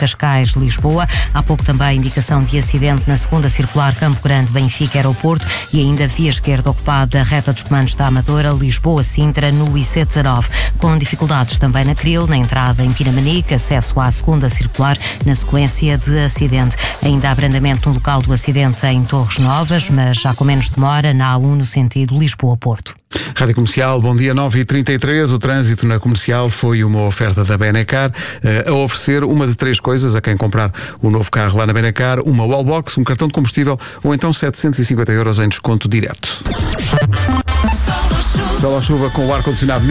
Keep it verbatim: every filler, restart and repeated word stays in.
Cascais-Lisboa. Há pouco também indicação de acidente na segunda circular Campo Grande-Benfica-Aeroporto e ainda via esquerda ocupada a reta dos comandos da Amadora, Lisboa-Sintra, no I C dezanove. Com dificuldades também na Cril, na entrada em Pinamanique, acesso à segunda circular na sequência de acidente. Ainda há abrandamento no local do acidente em Torres Novas, mas já com menos demora na A um no sentido Lisboa-Porto. Rádio Comercial, bom dia, nove e trinta e três. O trânsito na Comercial foi uma oferta da Benacar, eh, a oferecer uma de três coisas a quem comprar o novo carro lá na Benacar: uma wallbox, um cartão de combustível ou então setecentos e cinquenta euros em desconto direto. Sol à chuva com o ar-condicionado.